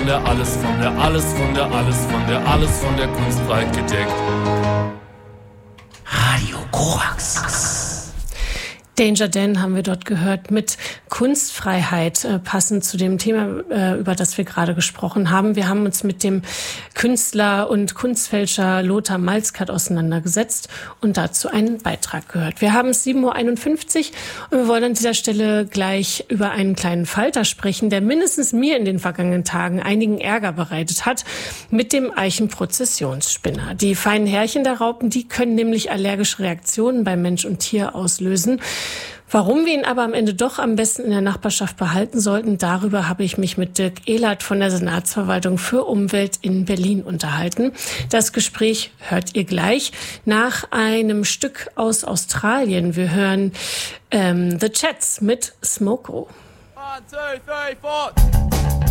von der, alles von der, alles von der, alles von der, alles von der Kunstfreiheit gedeckt. Radio Korax. Danger Dan haben wir dort gehört mit Kunstfreiheit, passend zu dem Thema, über das wir gerade gesprochen haben. Wir haben uns mit dem Künstler und Kunstfälscher Lothar Malzkert auseinandergesetzt und dazu einen Beitrag gehört. Wir haben es 7.51 Uhr und wir wollen an dieser Stelle gleich über einen kleinen Falter sprechen, der mindestens mir in den vergangenen Tagen einigen Ärger bereitet hat, mit dem Eichenprozessionsspinner. Die feinen Härchen der Raupen, die können nämlich allergische Reaktionen bei Mensch und Tier auslösen. Warum wir ihn aber am Ende doch am besten in der Nachbarschaft behalten sollten, darüber habe ich mich mit Dirk Ehlert von der Senatsverwaltung für Umwelt in Berlin unterhalten. Das Gespräch hört ihr gleich nach einem Stück aus Australien. Wir hören The Chats mit Smoko. 1, 2, 3, 4.